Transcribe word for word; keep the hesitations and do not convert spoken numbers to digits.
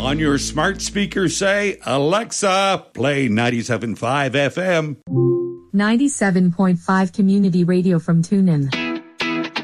On your smart speaker, say, Alexa, play ninety-seven point five F M. ninety-seven point five Community Radio from TuneIn.